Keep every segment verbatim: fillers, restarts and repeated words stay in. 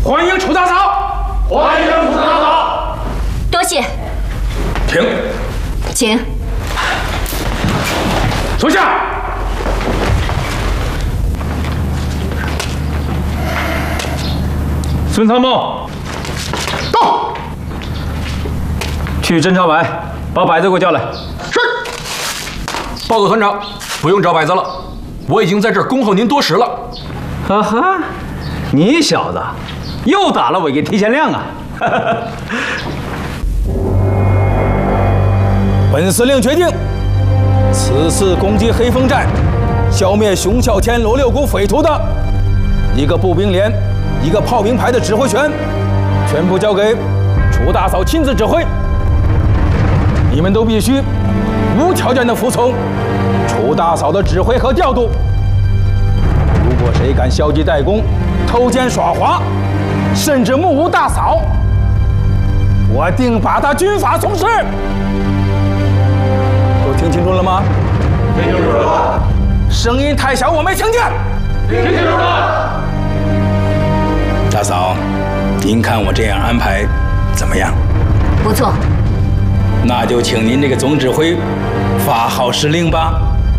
欢迎楚大嫂， 欢迎楚大嫂。 多谢。 请， 请。 坐下。孙参谋，到。去侦察排，把摆子给我叫来。 是。报告团长，不用找摆子了，我已经在这儿恭候您多时了。 哈哈，你小子又打了我一个提前量啊！ 本司令决定，此次攻击黑风寨、消灭熊啸天罗六股匪徒的一个步兵连、一个炮兵排的指挥权，全部交给楚大嫂亲自指挥。你们都必须无条件的服从楚大嫂的指挥和调度。如果谁敢消极怠工、偷奸耍滑，甚至目无大嫂，我定把他军法从事。都听清楚了吗？ 听清楚了。 声音太小，我没听见。 听清楚了。 大嫂，您看我这样安排怎么样？ 不错。 那就请您这个总指挥发号施令吧。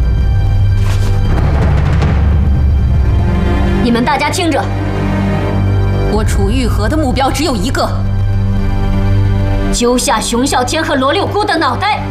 你们大家听着，我楚玉和的目标只有一个：揪下熊啸天和罗六姑的脑袋。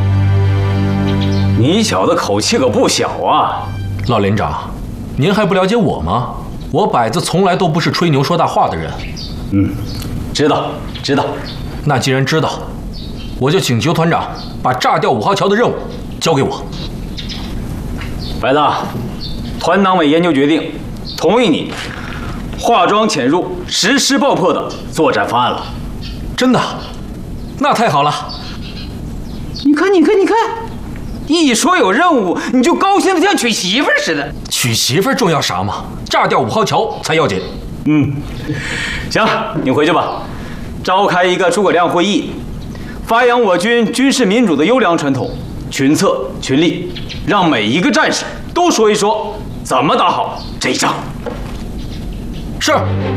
你小子口气可不小啊！ 老连长，您还不了解我吗？我摆子从来都不是吹牛说大话的人。 嗯，知道知道。 那既然知道，我就请求团长把炸掉五号桥的任务交给我。 白子，团党委研究决定，同意你化妆潜入、实施爆破的作战方案了。 真的？那太好了！ 你看，你看，你看，一说有任务，你就高兴的像娶媳妇似的。 娶媳妇重要啥嘛？炸掉五号桥才要紧。 嗯，行，你回去吧，召开一个诸葛亮会议。发扬我军军事民主的优良传统，群策群力，让每一个战士都说一说怎么打好这一仗。 是。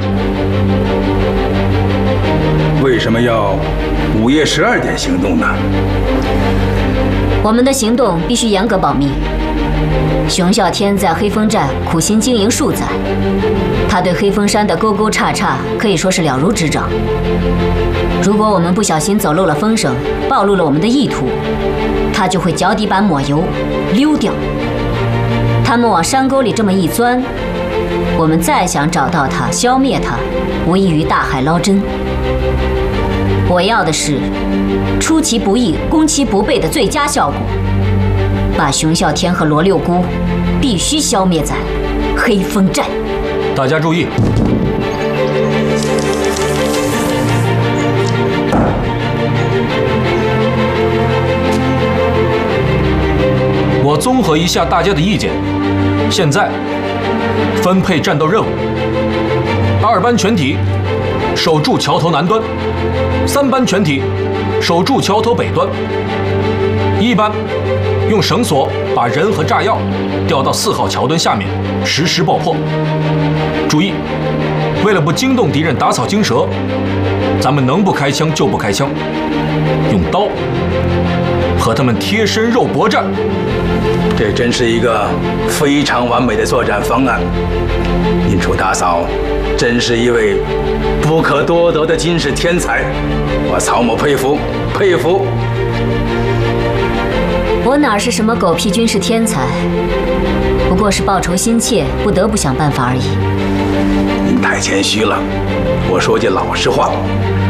为什么要午夜十二点行动呢？ 我们的行动必须严格保密。熊啸天在黑风寨苦心经营数载，他对黑风山的沟沟岔岔可以说是了如指掌。如果我们不小心走漏了风声，暴露了我们的意图，他就会脚底板抹油溜掉。他们往山沟里这么一钻，我们再想找到他、消灭他，无异于大海捞针。我要的是出其不意、攻其不备的最佳效果。把熊啸天和罗六姑必须消灭在黑风寨。 大家注意，我综合一下大家的意见，现在分配战斗任务：二班全体守住桥头南端，三班全体守住桥头北端，一班用绳索把人和炸药吊到四号桥墩下面，实施爆破。注意，为了不惊动敌人打草惊蛇，咱们能不开枪就不开枪，用刀和他们贴身肉搏战。 这真是一个非常完美的作战方案。您楚大嫂真是一位不可多得的军事天才，我曹某佩服佩服。 我哪是什么狗屁军事天才，不过是报仇心切，不得不想办法而已。 您太谦虚了，我说句老实话，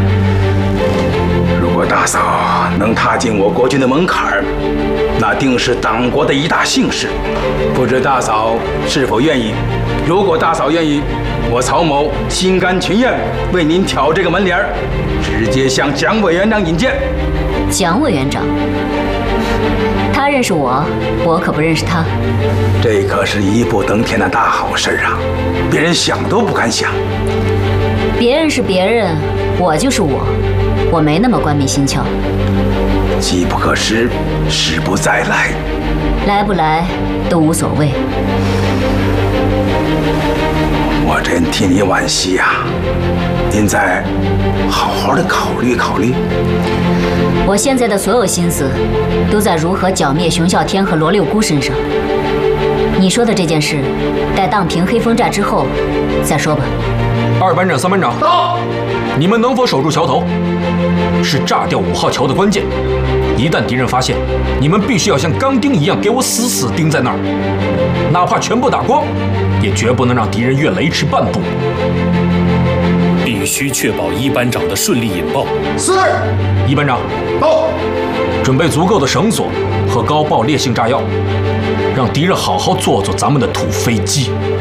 如果大嫂能踏进我国军的门槛，那定是党国的一大幸事。不知大嫂是否愿意？如果大嫂愿意，我曹某心甘情愿为您挑这个门帘，直接向蒋委员长引荐。 蒋委员长？他认识我，我可不认识他。 这可是一步登天的大好事啊！别人想都不敢想。 别人是别人，我就是我，我没那么官迷心窍。 机不可失，时不再来。 来不来都无所谓。 我真替你惋惜呀、啊！您再好好的考虑考虑。 我现在的所有心思都在如何剿灭熊啸天和罗六姑身上。你说的这件事，待荡平黑风寨之后再说吧。 二班长、三班长，到！你们能否守住桥头，是炸掉五号桥的关键。一旦敌人发现，你们必须要像钢钉一样给我死死钉在那儿，哪怕全部打光，也绝不能让敌人越雷池半步。 必须确保一班长的顺利引爆。 是。 一班长， 到。 准备足够的绳索和高爆烈性炸药，让敌人好好坐坐咱们的土飞机。